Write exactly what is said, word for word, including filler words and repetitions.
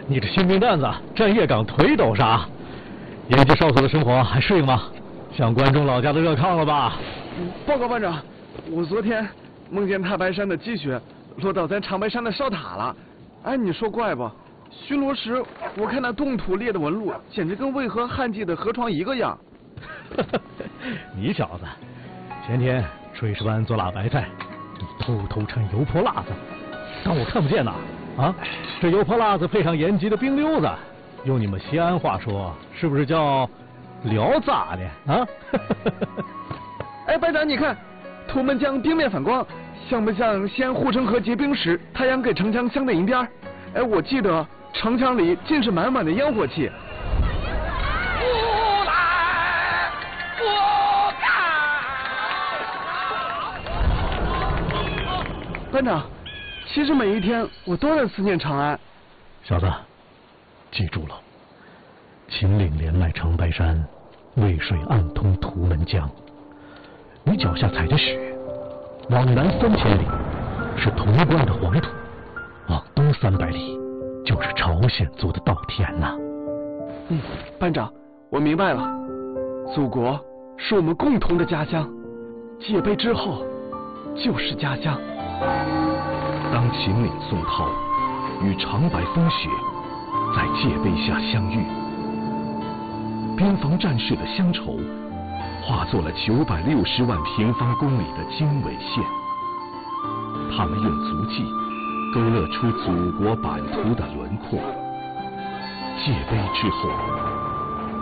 你这新兵蛋子，站夜岗腿抖啥？延吉哨所的生活还适应吗？像关中老家的热炕了吧？ 报告班长，我昨天梦见太白山的积雪落到咱长白山的哨塔了。哎，你说怪不？巡逻时我看那冻土裂的纹路，简直跟渭河旱季的河床一个样。 你小子，前天炊事班做辣白菜，你偷偷掺油泼辣子，当我看不见呐？啊，这油泼辣子配上延吉的冰溜子，用你们西安话说，是不是叫聊咋的啊？ 哎，班长，你看，图们江冰面反光，像不像西安护城河结冰时太阳给城墙镶的银边？哎，我记得城墙里尽是满满的烟火气。 不来不敢。 班长，其实每一天我都在思念长安。 小子，记住了，秦岭连麦长白山，渭水暗通图们江。你脚下踩着雪，往南三千里是潼关的黄土，往东三百里就是朝鲜族的稻田呐。 嗯，班长，我明白了，祖国是我们共同的家乡，界碑之后就是家乡。 当秦岭宋涛与长白风雪在界碑下相遇，边防战士的乡愁化作了九百六十万平方公里的经纬线，他们用足迹勾勒出祖国版图的轮廓。界碑之后，